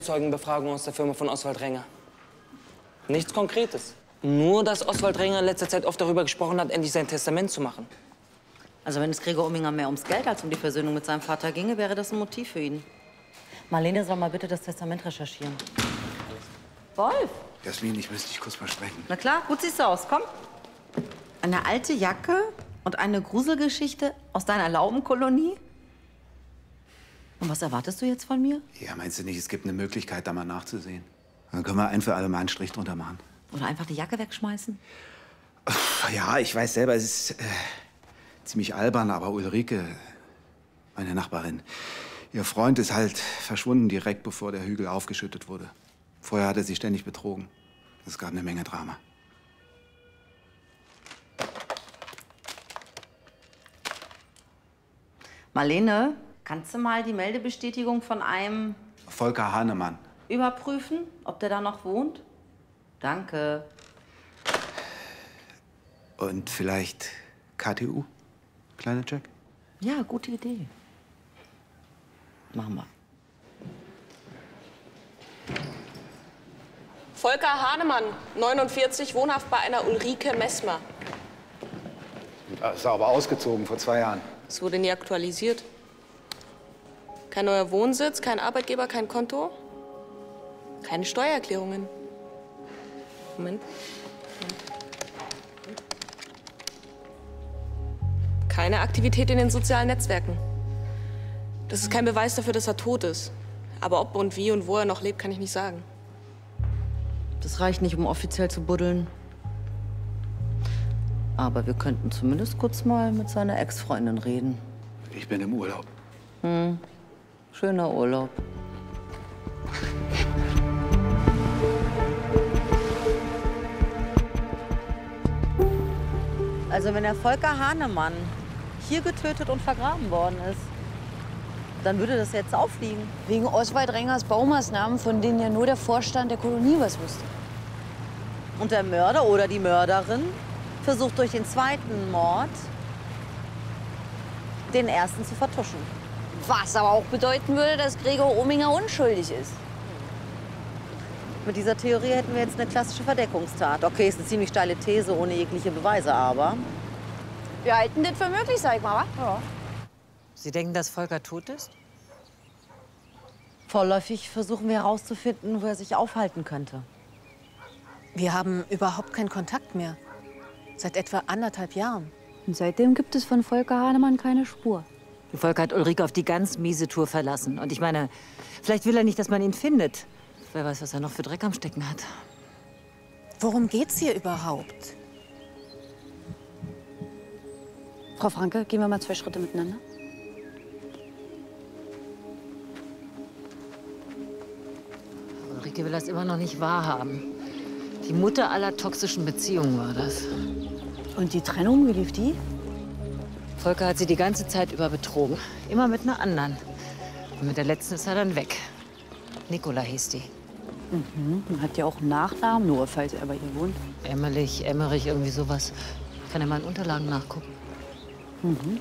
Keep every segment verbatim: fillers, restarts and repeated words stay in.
Zeugenbefragung aus der Firma von Oswald Renger. Nichts Konkretes. Nur, dass Oswald Renger in letzter Zeit oft darüber gesprochen hat, endlich sein Testament zu machen. Also wenn es Gregor Ominger mehr ums Geld als um die Versöhnung mit seinem Vater ginge, wäre das ein Motiv für ihn. Marlene soll mal bitte das Testament recherchieren. Wolf! Jasmin, ich müsste dich kurz mal sprechen. Na klar, gut siehst du aus. Komm. Eine alte Jacke und eine Gruselgeschichte aus deiner Laubenkolonie? Und was erwartest du jetzt von mir? Ja, meinst du nicht, es gibt eine Möglichkeit, da mal nachzusehen? Dann können wir ein für alle Mal einen Strich drunter machen. Oder einfach die Jacke wegschmeißen? Ja, ich weiß selber, es ist äh, ziemlich albern, aber Ulrike, meine Nachbarin, ihr Freund ist halt verschwunden direkt, bevor der Hügel aufgeschüttet wurde. Vorher hat er sie ständig betrogen. Es gab eine Menge Drama. Marlene, kannst du mal die Meldebestätigung von einem Volker Hahnemann. überprüfen, ob der da noch wohnt? Danke. Und vielleicht K T U? Kleiner Check? Ja, gute Idee. Machen wir. Volker Hahnemann, neunundvierzig, wohnhaft bei einer Ulrike Messmer. Ist aber ausgezogen vor zwei Jahren. Es wurde nie aktualisiert. Kein neuer Wohnsitz, kein Arbeitgeber, kein Konto. Keine Steuererklärungen. Moment. Keine Aktivität in den sozialen Netzwerken. Das ist kein Beweis dafür, dass er tot ist. Aber ob und wie und wo er noch lebt, kann ich nicht sagen. Das reicht nicht, um offiziell zu buddeln. Aber wir könnten zumindest kurz mal mit seiner Ex-Freundin reden. Ich bin im Urlaub. Hm. Schöner Urlaub. Also wenn der Volker Hahnemann hier getötet und vergraben worden ist, dann würde das jetzt auffliegen. Wegen Oswald Rengers Baumaßnahmen, von denen ja nur der Vorstand der Kolonie was wusste. Und der Mörder oder die Mörderin versucht durch den zweiten Mord den ersten zu vertuschen. Was aber auch bedeuten würde, dass Gregor Ominger unschuldig ist. Mit dieser Theorie hätten wir jetzt eine klassische Verdeckungstat. Okay, ist eine ziemlich steile These ohne jegliche Beweise, aber... Wir halten das für möglich, sag ich mal, wa? Ja. Sie denken, dass Volker tot ist? Vorläufig versuchen wir herauszufinden, wo er sich aufhalten könnte. Wir haben überhaupt keinen Kontakt mehr. Seit etwa anderthalb Jahren. Und seitdem gibt es von Volker Hahnemann keine Spur. Volker hat Ulrike auf die ganz miese Tour verlassen. Und ich meine, vielleicht will er nicht, dass man ihn findet. Wer weiß, was er noch für Dreck am Stecken hat. Worum geht's hier überhaupt? Frau Franke, gehen wir mal zwei Schritte miteinander. Ulrike will das immer noch nicht wahrhaben. Die Mutter aller toxischen Beziehungen war das. Und die Trennung, wie lief die? Volker hat sie die ganze Zeit über betrogen. Immer mit einer anderen. Und mit der letzten ist er dann weg. Nicola hieß die. Mhm. Hat ja auch einen Nachnamen, nur falls er bei ihr wohnt. Emmerich, Emmerich, irgendwie sowas. Ich kann ja mal in Unterlagen nachgucken. Mhm.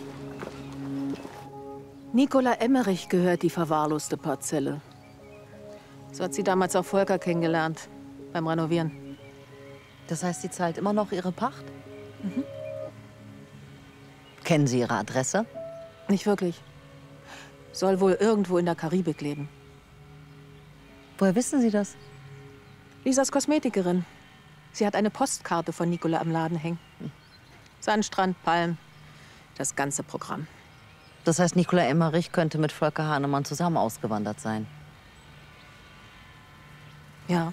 Nicola Emmerich gehört die verwahrloste Parzelle. So hat sie damals auch Volker kennengelernt, beim Renovieren. Das heißt, sie zahlt immer noch ihre Pacht? Mhm. Kennen Sie ihre Adresse? Nicht wirklich. Soll wohl irgendwo in der Karibik leben. Woher wissen Sie das? Lisas Kosmetikerin. Sie hat eine Postkarte von Nicola am Laden hängen. Sandstrand, Palm, das ganze Programm. Das heißt, Nicola Emmerich könnte mit Volker Hahnemann zusammen ausgewandert sein. Ja.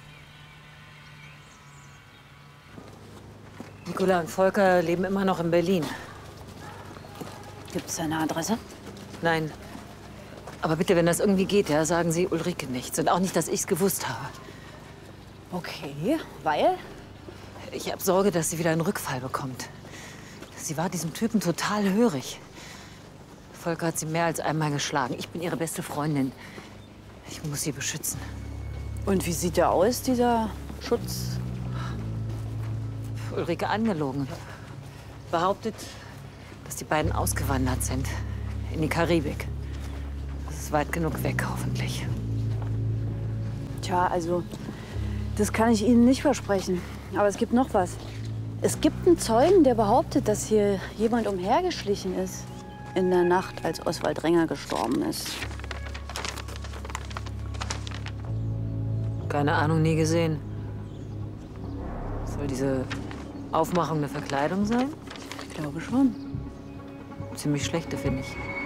Nicola und Volker leben immer noch in Berlin. Gibt es eine Adresse? Nein. Aber bitte, wenn das irgendwie geht, ja, sagen Sie Ulrike nichts. Und auch nicht, dass ich es gewusst habe. Okay, weil? Ich habe Sorge, dass sie wieder einen Rückfall bekommt. Sie war diesem Typen total hörig. Volker hat sie mehr als einmal geschlagen. Ich bin ihre beste Freundin. Ich muss sie beschützen. Und wie sieht der aus, dieser Schutz? Ulrike angelogen. Behauptet, dass die beiden ausgewandert sind. In die Karibik. Das ist weit genug weg, hoffentlich. Tja, also, das kann ich Ihnen nicht versprechen. Aber es gibt noch was. Es gibt einen Zeugen, der behauptet, dass hier jemand umhergeschlichen ist. In der Nacht, als Oswald Renger gestorben ist. Keine Ahnung, nie gesehen. Soll diese Aufmachung eine Verkleidung sein? Ich glaube schon. Ziemlich schlechte, finde ich.